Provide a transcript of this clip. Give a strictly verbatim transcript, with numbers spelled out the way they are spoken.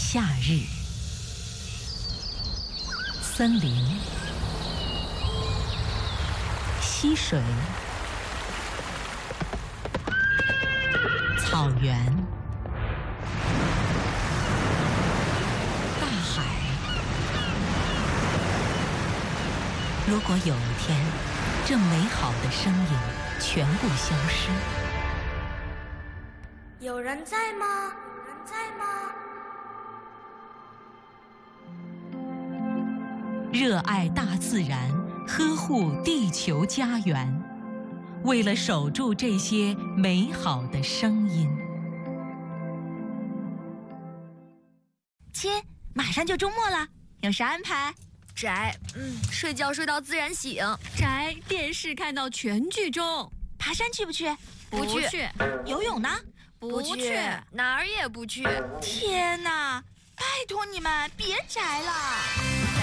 夏日，森林、溪水、草原、大海。如果有一天，这美好的声音全部消失， 有人在吗？有人在吗？ 热爱大自然，呵护地球家园，为了守住这些美好的声音。 亲，马上就周末了，有啥安排？ 宅，嗯，睡觉睡到自然醒。 宅，电视看到全剧终。 爬山去不去？ 不去。 游泳呢？ 不去，哪儿也不去。 天哪，拜托你们别宅了。